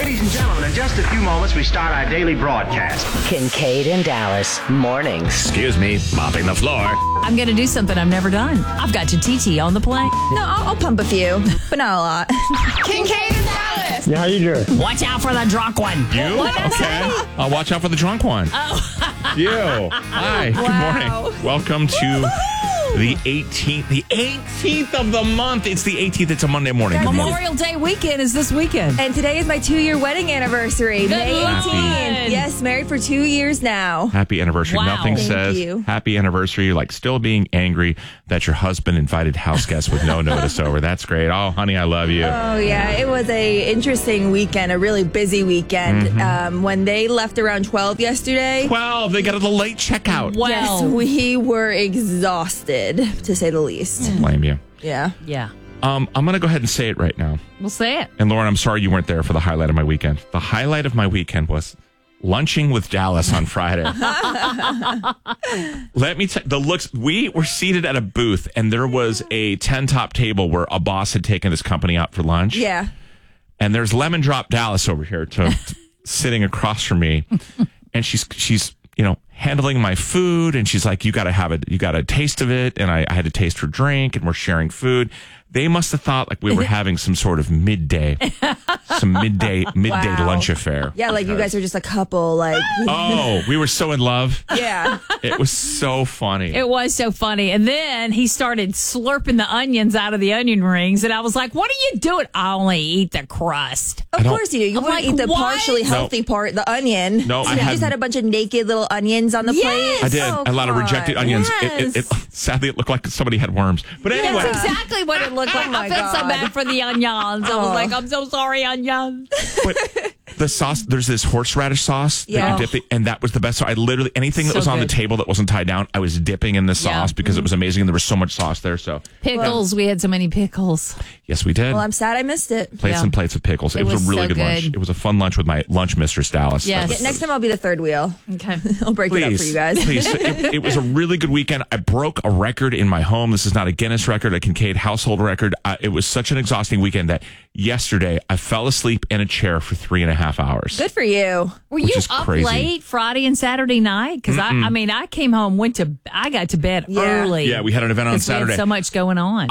Ladies and gentlemen, in just a few moments, we start our daily broadcast. Kincaid and Dallas, mornings. Excuse me, mopping the floor. I'm going to do something I've never done. I've got your TT on the plane. No, I'll pump a few, but not a lot. Kincaid and Dallas. Yeah, how you doing? Watch out for the drunk one. You? Okay. I'll watch out for the drunk one. Oh. You. Hi. Wow. Good morning. Welcome to the 18th. The 18th of the month. It's the 18th. It's a Monday morning. Good morning. Memorial Day weekend is this weekend. And today is my 2-year wedding anniversary, May 18th. Yes, married for 2 years now. Happy anniversary. Wow. Nothing Thank says you. happy anniversary like still being angry that your husband invited house guests with no notice over. That's great. Oh, honey, I love you. Oh, yeah. It was a interesting weekend, a really busy weekend. When they left around 12 yesterday, 12. They got a late checkout. Wow. yes, we were exhausted, to say the least. Blame you. Yeah. Yeah. I'm going to go ahead and say it right now. We'll say it. And Lauren, I'm sorry you weren't there for the highlight of my weekend. The highlight of my weekend was lunching with Dallas on Friday. Let me tell you, the looks. We were seated at a booth, and there was a 10-top table where a boss had taken his company out for lunch. Yeah. And there's Lemon Drop Dallas over here sitting across from me, and she's handling my food, and she's like, you got to have it, you got a taste of it, and I had to taste her drink, and we're sharing food. They must have thought like we were having some sort of midday Wow. lunch affair. Yeah, like you guys are just a couple, like. Oh, we were so in love. Yeah. It was so funny. It was so funny. And then he started slurping the onions out of the onion rings. And I was like, what are you doing? I only eat the crust. Of course you do. You I'm wouldn't like, eat the what? partially healthy part, the onion. No, so I you had- just had a bunch of naked little onions on the plate. I did. Oh, a lot of come rejected on. onions. Yes. Sadly, it looked like somebody had worms. But anyway. That's exactly what it looked like. Oh, my I felt so God. bad for the onions. I was like, I'm so sorry, onions. But the sauce, there's this horseradish sauce Yeah. that you dip it, and that was the best. So I literally, anything that So was on the good. table that wasn't tied down, I was dipping in the Yeah. sauce because it was amazing, and there was so much sauce there. So Pickles. We had so many pickles. yes, we did. Well, I'm sad I missed it. Plates Yeah. and plates of pickles. It, It was was a really so good lunch. good. It was a fun lunch with my lunch mistress, Dallas. Yes. That was- Next time I'll be the third wheel. Okay. I'll break it up for Please, you guys. please. It was a really good weekend. I broke a record in my home. This is not a Guinness record, a Kincaid household record. It was such an exhausting weekend that yesterday I fell asleep in a chair for 3.5 hours. Good for you. Were Which you is up crazy. late Friday and Saturday night? Because I came home, I got to bed Yeah. early. Yeah, we had an event on 'Cause we had Saturday. so much going on.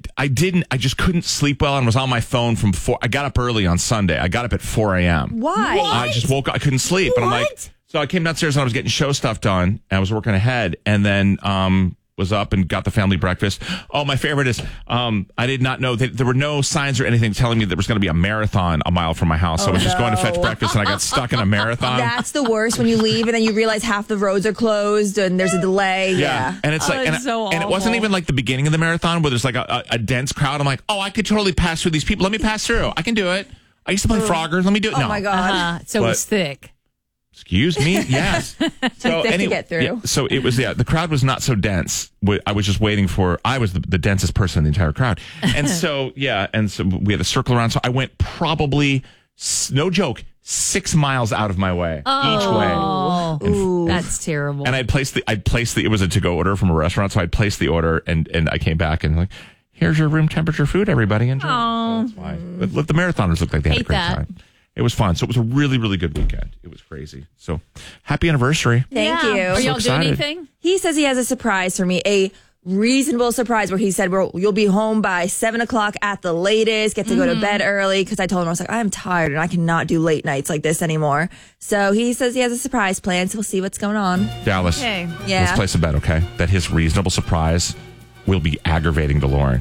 I just couldn't sleep well and was on my phone from 4. I got up early on Sunday. I got up at 4 a.m. Why? I just woke up. I couldn't sleep. And I'm like, What? so I came downstairs and I was getting show stuff done. And I was working ahead and then, was up and got the family breakfast. Oh, my favorite is, I did not know that there were no signs or anything telling me there was going to be a marathon a mile from my house. So I was just going to fetch breakfast and I got stuck in a marathon. That's the worst when you leave and then you realize half the roads are closed and there's a delay. Yeah. And it's like, it's so and it wasn't awful. even like the beginning of the marathon where there's like a dense crowd. I'm like, oh, I could totally pass through these people. Let me pass through. I can do it. I used to play Froggers. Let me do it. Oh No. my God. So it was thick. Excuse me? Yes. So Thick to get through. yeah, so it was, the crowd was not so dense. I was just waiting I was the densest person in the entire crowd. And so, and so we had a circle around. So I went probably, no joke, 6 miles out of my way each way. Oh, that's terrible. And I'd placed it was a to-go order from a restaurant. So I'd placed the order and I came back and like, here's your room temperature food, everybody. Enjoy. So that's why. But look, the marathoners looked like they had a Hate great that. time. It was fun. So it was a really, really good weekend. It was crazy. So happy anniversary. Thank Are you. y'all doing excited. anything? He says he has a surprise for me, a reasonable surprise where he said, you'll be home by 7 o'clock at the latest, get to go to bed early. Because I told him, I was like, I'm tired and I cannot do late nights like this anymore. So he says he has a surprise plan. So we'll see what's going on. Dallas, Okay. Yeah. let's place a bet, okay? That his reasonable surprise will be aggravating to Lauren.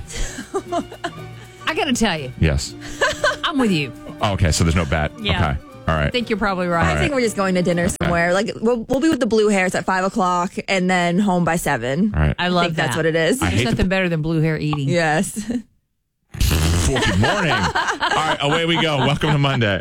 I got to tell you, Yes. I'm with you. Oh, okay, so there's no bet. Yeah. Okay. All right. I think you're probably right. I think we're just going to dinner somewhere. Like we'll be with the blue hairs at 5 o'clock and then home by 7. All right. I love think that. that's what it is. I There's hate to nothing better than blue hair eating. Yes. Good morning. All right, away we go. Welcome to Monday.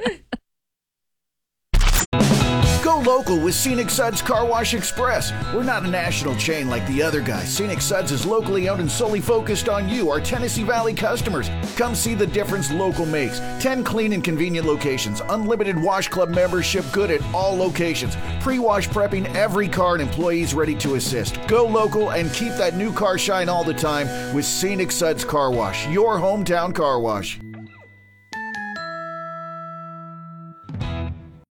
Go local with Scenic Suds Car Wash Express. We're not a national chain like the other guys. Scenic Suds is locally owned and solely focused on you, our Tennessee Valley customers. Come see the difference local makes. 10 clean and convenient locations. Unlimited Wash Club membership good at all locations. Pre-wash prepping every car and employees ready to assist. Go local and keep that new car shine all the time with Scenic Suds Car Wash, your hometown car wash.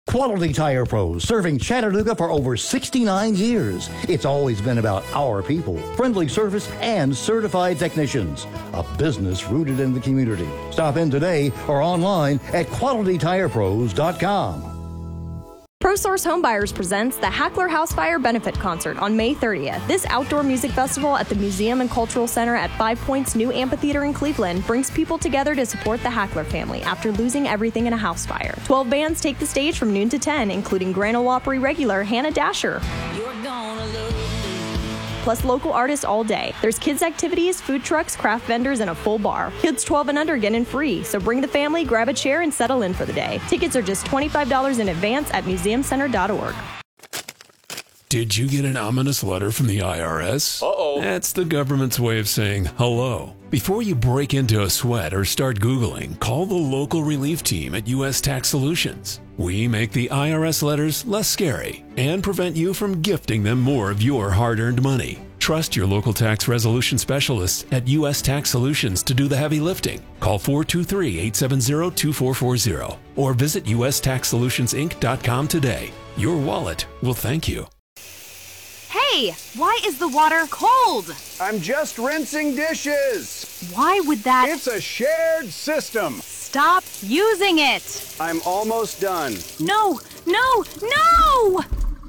Quality Tire Pros, serving Chattanooga for over 69 years. It's always been about our people, friendly service, and certified technicians. A business rooted in the community. Stop in today or online at QualityTirePros.com. ProSource Homebuyers presents the Hackler House Fire Benefit Concert on May 30th. This outdoor music festival at the Museum and Cultural Center at Five Points New Amphitheater in Cleveland brings people together to support the Hackler family after losing everything in a house fire. 12 bands take the stage from noon to 10, including Grand Ole Opry regular Hannah Dasher. Plus local artists all day. There's kids' activities, food trucks, craft vendors, and a full bar. Kids 12 and under get in free, so bring the family, grab a chair, and settle in for the day. Tickets are just $25 in advance at museumcenter.org. Did you get an ominous letter from the IRS? Uh-oh. That's the government's way of saying hello. Before you break into a sweat or start Googling, call the local relief team at U.S. Tax Solutions. We make the IRS letters less scary and prevent you from gifting them more of your hard-earned money. Trust your local tax resolution specialists at U.S. Tax Solutions to do the heavy lifting. Call 423-870-2440 or visit USTaxSolutionsInc.com today. Your wallet will thank you. Hey, why is the water cold? I'm just rinsing dishes. Why would that? It's a shared system. Stop using it. I'm almost done. No, no, no!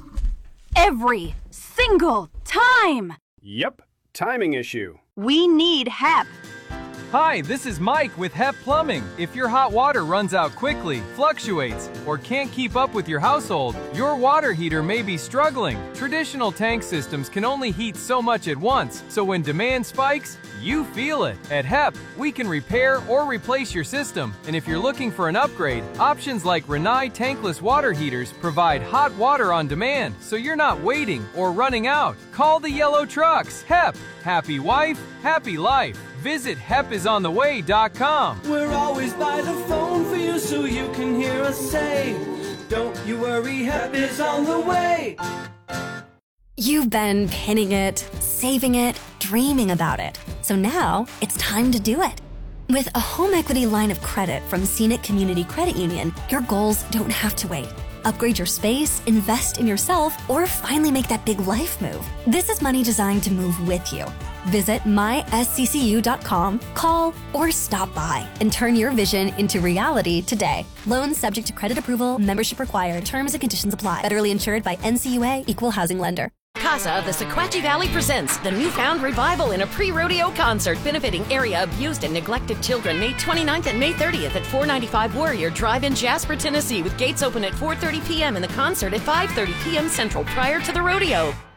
Every single time. Yep, timing issue. We need HEP. Hi, this is Mike with HEP Plumbing. If your hot water runs out quickly, fluctuates, or can't keep up with your household, your water heater may be struggling. Traditional tank systems can only heat so much at once, so when demand spikes, you feel it. At HEP, we can repair or replace your system. And if you're looking for an upgrade, options like Rinnai tankless water heaters provide hot water on demand, so you're not waiting or running out. Call the yellow trucks. HEP. Happy wife, happy life. Visit HEPisontheway.com. We're always by the phone for you so you can hear us say, don't you worry, HEP is on the way. You've been pinning it, saving it, dreaming about it. So now it's time to do it. With a home equity line of credit from Scenic Community Credit Union, your goals don't have to wait. Upgrade your space, invest in yourself, or finally make that big life move. This is money designed to move with you. Visit mysccu.com, call, or stop by and turn your vision into reality today. Loans subject to credit approval, membership required, terms and conditions apply. Federally insured by NCUA, Equal Housing Lender. CASA of the Sequatchie Valley presents the newfound revival in a pre-rodeo concert benefiting area abused and neglected children May 29th and May 30th at 495 Warrior Drive in Jasper, Tennessee, with gates open at 4:30 p.m. and the concert at 5:30 p.m. Central prior to the rodeo.